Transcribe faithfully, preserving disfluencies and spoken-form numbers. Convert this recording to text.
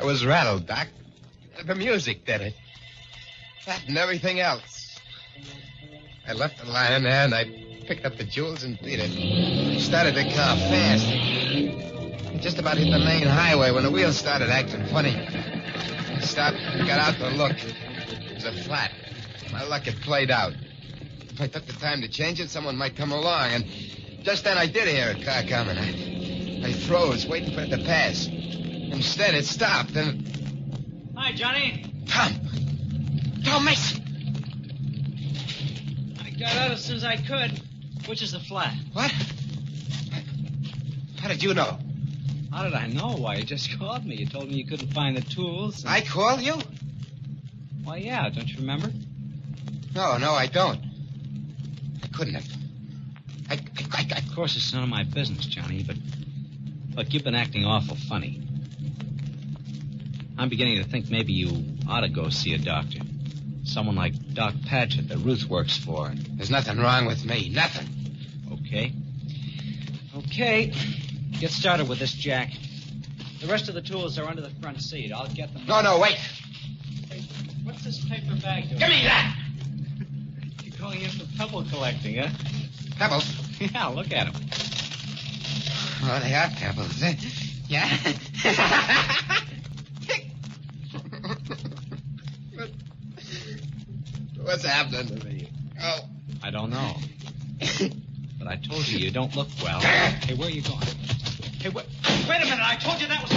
I was rattled, Doc. The music did it. That and everything else. I left it lying there, and I picked up the jewels and beat it. Started the car fast. I just about hit the main highway when the wheels started acting funny. I stopped and got out to look. It was a flat. My luck had played out. If I took the time to change it, someone might come along. And just then I did hear a car coming. I, I froze, waiting for it to pass. Instead, it stopped, and... Hi, Johnny. Tom! Tom Mason! I got out as soon as I could. Which is the flat? What? How did you know? How did I know? Why, you just called me. You told me you couldn't find the tools. And... I called you? Well, yeah. Don't you remember? No, no, I don't. I couldn't have. I, I, I, Of course, it's none of my business, Johnny, but... Look, you've been acting awful funny. I'm beginning to think maybe you ought to go see a doctor. Someone like Doc Padgett that Ruth works for. There's nothing wrong with me. Nothing. Okay. Okay. Get started with this, Jack. The rest of the tools are under the front seat. I'll get them. No, no, wait. Hey, what's this paper bag doing? Give me that! You're going in for pebble collecting, huh? Pebbles? Yeah, look at them. Oh, they are pebbles. Eh? Yeah? What's happening to me? Oh. I don't know. But I told you you don't look well. Hey, where are you going? Hey, wait, wait a minute. I told you that was...